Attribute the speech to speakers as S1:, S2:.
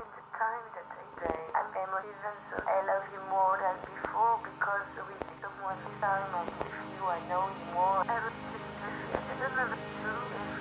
S1: in the time that I say I'm emotive and so I love you more than before because with someone this time I'm with you, I know you more. I was just with you. I don't know if it's true.